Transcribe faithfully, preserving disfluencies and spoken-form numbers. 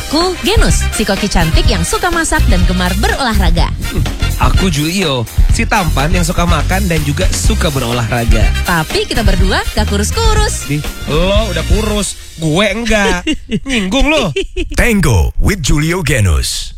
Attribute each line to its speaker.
Speaker 1: Aku Genus, si koki cantik yang suka masak dan gemar berolahraga.
Speaker 2: Aku Julio, si tampan yang suka makan dan juga suka berolahraga.
Speaker 1: Tapi kita berdua gak kurus-kurus.
Speaker 2: Di, lo udah kurus, gue enggak. Nyinggung lo.
Speaker 3: Tango with Julio Genus.